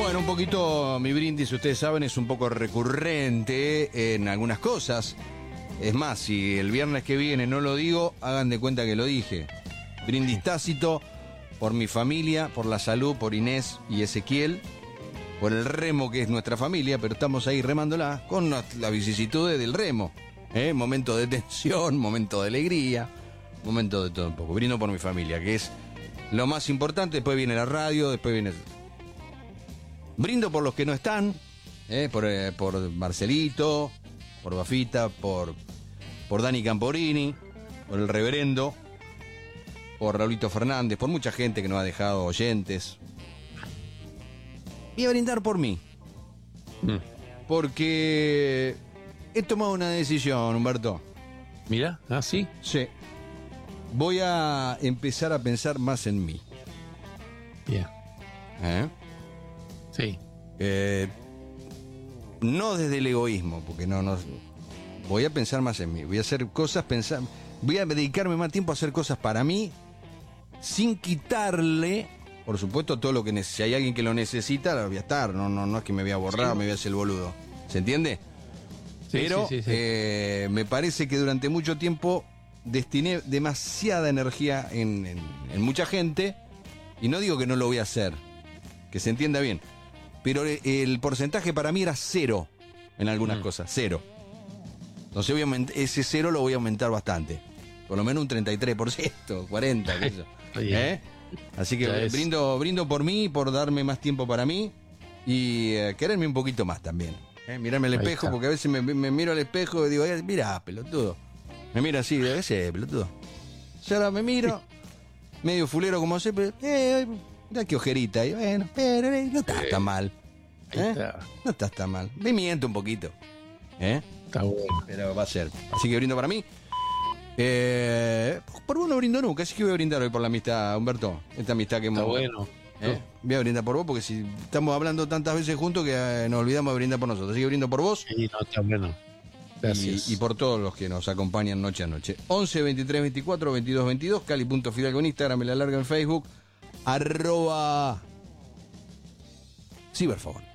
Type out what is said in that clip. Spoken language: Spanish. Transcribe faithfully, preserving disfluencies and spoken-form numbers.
Bueno, un poquito mi brindis, ustedes saben, es un poco recurrente en algunas cosas. Es más, si el viernes que viene no lo digo, hagan de cuenta que lo dije. Brindis tácito por mi familia, por la salud, por Inés y Ezequiel, por el remo que es nuestra familia, pero estamos ahí remándola con las vicisitudes del remo. ¿eh? Momento de tensión, momento de alegría, momento de todo un poco. Brindo por mi familia, que es lo más importante. Después viene la radio, después viene... Brindo por los que no están, ¿eh? por, eh, por Marcelito, por Bafita, por, por Dani Camporini, por el reverendo, por Raulito Fernández, por mucha gente que nos ha dejado oyentes. Voy a brindar por mí, mm. porque he tomado una decisión, Humberto. Mira, ¿ah, sí? Sí. Voy a empezar a pensar más en mí. Bien. ¿Eh? Sí. Eh, no desde el egoísmo, porque no, no. Voy a pensar más en mí. Voy a hacer cosas, pensar. Voy a dedicarme más tiempo a hacer cosas para mí, sin quitarle, por supuesto, todo lo que necesita. Si hay alguien que lo necesita, lo voy a estar. No, no, no es que me voy a borrar, sí. me voy a hacer el boludo. ¿Se entiende? Sí, Pero sí, sí, sí. Eh, me parece que durante mucho tiempo destiné demasiada energía en, en, en mucha gente, y no digo que no lo voy a hacer, que se entienda bien. Pero el porcentaje para mí era cero en algunas mm. cosas, cero. Entonces voy a aumentar, ese cero lo voy a aumentar bastante. Por lo menos un treinta y tres por ciento, cuarenta por ciento. ¿Eh? Así que brindo, brindo por mí, por darme más tiempo para mí y eh, quererme un poquito más también. ¿eh? Mirarme al espejo, porque a veces me, me miro al espejo y digo, mira, pelotudo. Me mira así, digo, ese pelotudo. Yo ahora me miro, medio fulero como siempre, eh, mira qué ojerita, y bueno, pero eh, no estás tan mal. ¿eh? Está. No estás tan mal. Me miento un poquito. ¿eh? Está bueno. Pero va a ser. Así que brindo para mí. Eh, por vos no brindo nunca, así que voy a brindar hoy por la amistad, Humberto. Esta amistad que hemos. Está bueno. ¿eh? Voy a brindar por vos, porque si estamos hablando tantas veces juntos que eh, nos olvidamos de brindar por nosotros. Así que brindo por vos. Sí, no, está bueno. Gracias. Y, y por todos los que nos acompañan noche a noche. once, veintitrés, veinticuatro, veintidós, veintidós. Cali.fidalgo en Instagram, me la larga en Facebook. Arroba Ciberfogón.